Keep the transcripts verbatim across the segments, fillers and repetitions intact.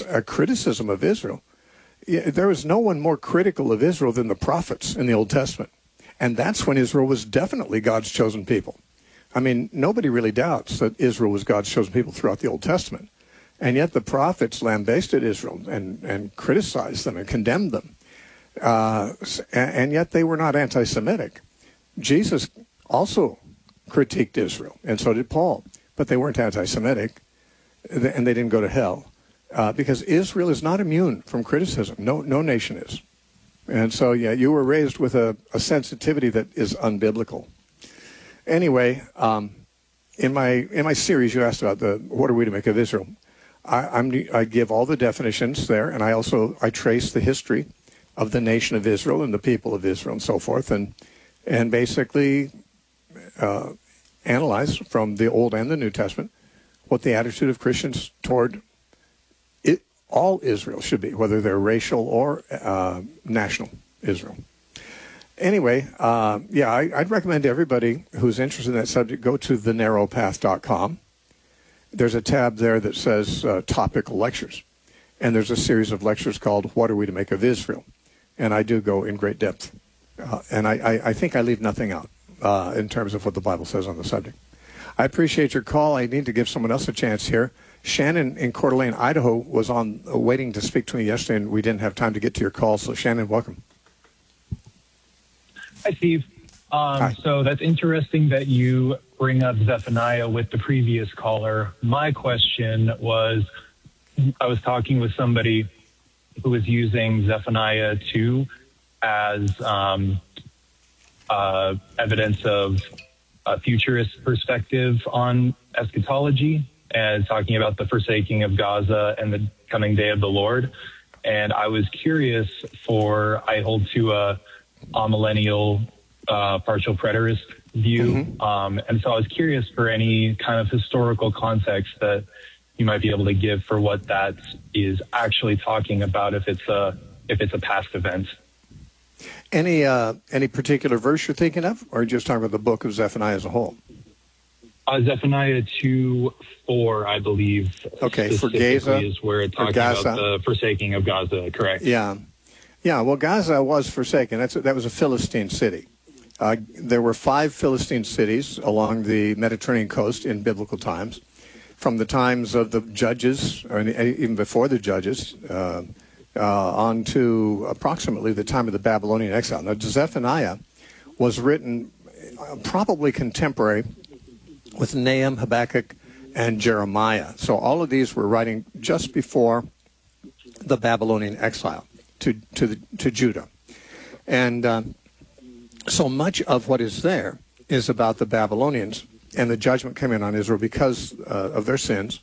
a criticism of Israel. There was no one more critical of Israel than the prophets in the Old Testament. And that's when Israel was definitely God's chosen people. I mean, nobody really doubts that Israel was God's chosen people throughout the Old Testament. And yet the prophets lambasted Israel and, and criticized them and condemned them. Uh, and yet they were not anti-Semitic. Jesus also critiqued Israel, and so did Paul. But they weren't anti-Semitic, and they didn't go to hell. Uh, because Israel is not immune from criticism. No, no nation is. And so, yeah, you were raised with a, a sensitivity that is unbiblical. Anyway, um, in my in my series, you asked about the what are we to make of Israel. I, I'm, I give all the definitions there, and I also I trace the history of the nation of Israel and the people of Israel and so forth, and and basically uh, analyze from the Old and the New Testament what the attitude of Christians toward it, all Israel should be, whether they're racial or uh, national Israel. Anyway, uh, yeah, I, I'd recommend to everybody who's interested in that subject, go to the narrow path dot com. There's a tab there that says uh, topical lectures. And there's a series of lectures called What Are We to Make of Israel? And I do go in great depth. Uh, and I, I, I think I leave nothing out uh, in terms of what the Bible says on the subject. I appreciate your call. I need to give someone else a chance here. Shannon in Coeur d'Alene, Idaho, was on uh, waiting to speak to me yesterday, and we didn't have time to get to your call. So, Shannon, welcome. Hi, Steve. Um, Hi. So that's interesting that you bring up Zephaniah with the previous caller. My question was, I was talking with somebody who was using Zephaniah two as um, uh, evidence of a futurist perspective on eschatology and talking about the forsaking of Gaza and the coming day of the Lord. And I was curious for, I hold to a amillennial uh, partial preterist view. Mm-hmm. Um, and so I was curious for any kind of historical context that you might be able to give for what that is actually talking about, if it's a, if it's a past event. Any uh, any particular verse you're thinking of, or just talking about the book of Zephaniah as a whole? Uh, Zephaniah two four, I believe. Okay, for Gaza, is where it's talking about the forsaking of Gaza, correct? Yeah. Yeah, well, Gaza was forsaken. That's, that was a Philistine city. Uh, there were five Philistine cities along the Mediterranean coast in biblical times, from the times of the judges, or even before the judges, uh, uh, on to approximately the time of the Babylonian exile. Now, Zephaniah was written probably contemporary with Nahum, Habakkuk, and Jeremiah. So all of these were writing just before the Babylonian exile to to, the, to Judah. And uh, so much of what is there is about the Babylonians and the judgment coming on Israel because uh, of their sins.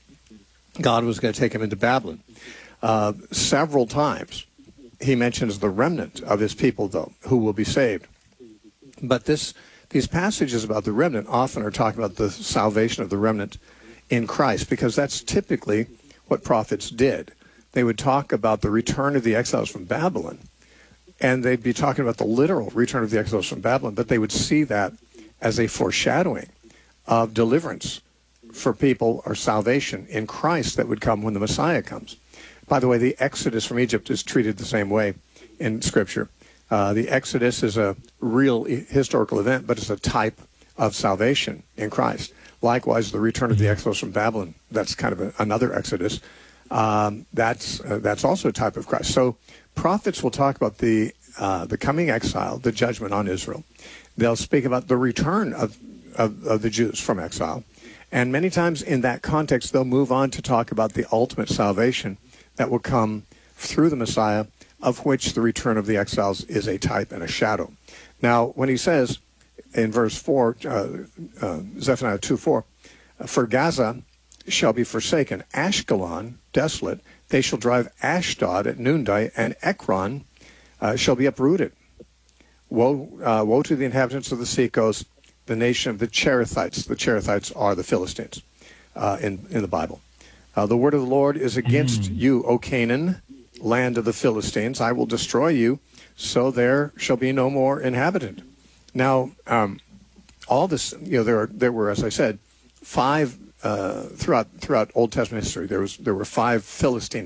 God was going to take them into Babylon. Uh, several times he mentions the remnant of his people, though, who will be saved. But this these passages about the remnant often are talking about the salvation of the remnant in Christ, because that's typically what prophets did. They would talk about the return of the exiles from Babylon, and they'd be talking about the literal return of the exiles from Babylon, but they would see that as a foreshadowing of deliverance for people, or salvation in Christ that would come when the Messiah comes. By the way, the Exodus from Egypt is treated the same way in Scripture. Uh, the Exodus is a real historical event, but it's a type of salvation in Christ. Likewise, the return of the exiles from Babylon, that's kind of a, another Exodus. Um, that's uh, that's also a type of Christ. So prophets will talk about the uh, the coming exile, the judgment on Israel. They'll speak about the return of, of, of the Jews from exile. And many times in that context, they'll move on to talk about the ultimate salvation that will come through the Messiah, of which the return of the exiles is a type and a shadow. Now, when he says in verse four, uh, uh, Zephaniah two four, for Gaza shall be forsaken, Ashkelon desolate, they shall drive Ashdod at noonday, and Ekron uh, shall be uprooted. Woe, uh, woe to the inhabitants of the seacoast, the nation of the Cherethites. The Cherethites are the Philistines uh, in, in the Bible. Uh, the word of the Lord is against mm. you, O Canaan, land of the Philistines. I will destroy you, so there shall be no more inhabitant. Now, um, all this, you know, there are, there were, as I said, five uh, throughout throughout Old Testament history. There was there were five Philistine